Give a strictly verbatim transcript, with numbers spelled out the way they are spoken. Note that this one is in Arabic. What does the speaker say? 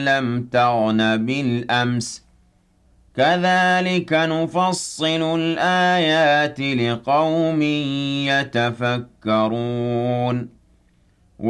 لم تغن بالأمس كذلك نفصل الآيات لقوم يتفكرون